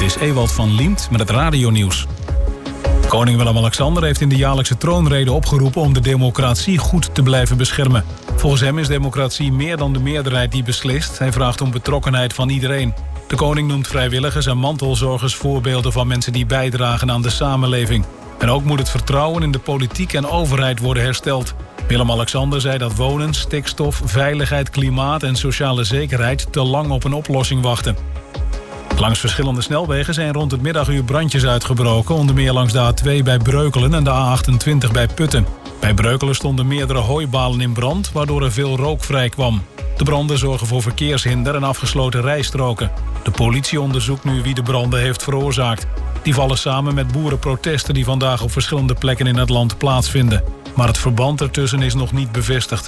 is Ewald van Liemt met het radionieuws. Koning Willem-Alexander heeft in de jaarlijkse troonrede opgeroepen om de democratie goed te blijven beschermen. Volgens hem is democratie meer dan de meerderheid die beslist. Hij vraagt om betrokkenheid van iedereen. De koning noemt vrijwilligers en mantelzorgers voorbeelden van mensen die bijdragen aan de samenleving. En ook moet het vertrouwen in de politiek en overheid worden hersteld. Willem-Alexander zei dat wonen, stikstof, veiligheid, klimaat en sociale zekerheid te lang op een oplossing wachten. Langs verschillende snelwegen zijn rond het middaguur brandjes uitgebroken, onder meer langs de A2 bij Breukelen en de A28 bij Putten. Bij Breukelen stonden meerdere hooibalen in brand, waardoor er veel rook vrij kwam. De branden zorgen voor verkeershinder en afgesloten rijstroken. De politie onderzoekt nu wie de branden heeft veroorzaakt. Die vallen samen met boerenprotesten die vandaag op verschillende plekken in het land plaatsvinden. Maar het verband ertussen is nog niet bevestigd.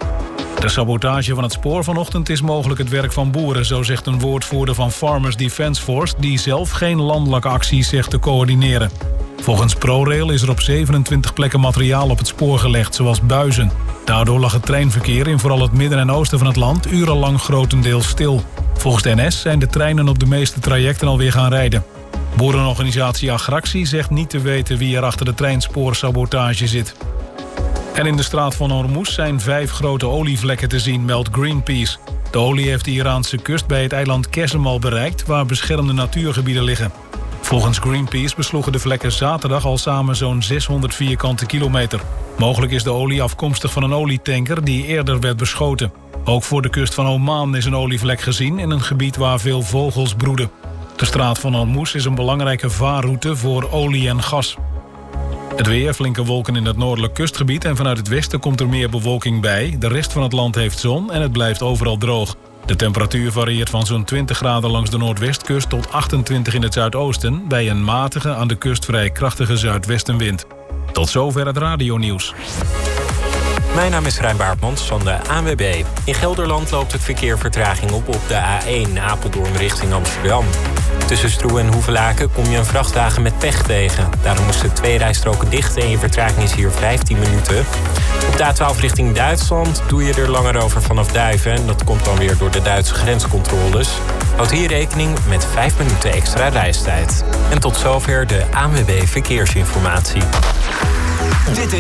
De sabotage van het spoor vanochtend is mogelijk het werk van boeren, zo zegt een woordvoerder van Farmers Defence Force, die zelf geen landelijke acties zegt te coördineren. Volgens ProRail is er op 27 plekken materiaal op het spoor gelegd, zoals buizen. Daardoor lag het treinverkeer in vooral het midden en oosten van het land urenlang grotendeels stil. Volgens de NS zijn de treinen op de meeste trajecten alweer gaan rijden. Boerenorganisatie Agractie zegt niet te weten wie er achter de treinspoorsabotage zit. En in de straat van Hormuz zijn 5 grote olievlekken te zien, meldt Greenpeace. De olie heeft de Iraanse kust bij het eiland Kesemal bereikt, waar beschermde natuurgebieden liggen. Volgens Greenpeace besloegen de vlekken zaterdag al samen zo'n 600 vierkante kilometer. Mogelijk is de olie afkomstig van een olietanker die eerder werd beschoten. Ook voor de kust van Oman is een olievlek gezien in een gebied waar veel vogels broeden. De straat van Hormuz is een belangrijke vaarroute voor olie en gas. Het weer, flinke wolken in het noordelijk kustgebied en vanuit het westen komt er meer bewolking bij. De rest van het land heeft zon en het blijft overal droog. De temperatuur varieert van zo'n 20 graden langs de noordwestkust tot 28 in het zuidoosten, bij een matige, aan de kust vrij krachtige zuidwestenwind. Tot zover het radionieuws. Mijn naam is Rijn Baartmans van de ANWB. In Gelderland loopt het verkeer vertraging op de A1 Apeldoorn richting Amsterdam. Tussen Stroe en Hoevelaken kom je een vrachtwagen met pech tegen. Daarom moesten 2 rijstroken dicht en je vertraging is hier 15 minuten. Op de A12 richting Duitsland doe je er langer over vanaf Duiven. En dat komt dan weer door de Duitse grenscontroles. Houd hier rekening met 5 minuten extra reistijd. En tot zover de ANWB Verkeersinformatie. Dit